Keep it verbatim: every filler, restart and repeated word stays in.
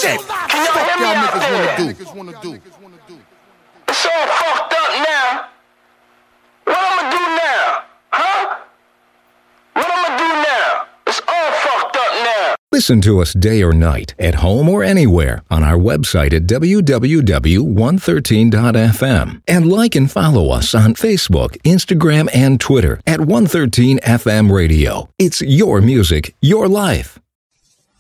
that. Can y'all Fuck hear me y'all out niggas wanna there? do. It's all fucked up now. What I'ma do now? Huh? What I'ma do now? It's all fucked up now. Listen to us day or night, at home or anywhere, on our website at w w w dot one thirteen dot f m. And like and follow us on Facebook, Instagram, and Twitter at one thirteen F M Radio. It's your music, your life.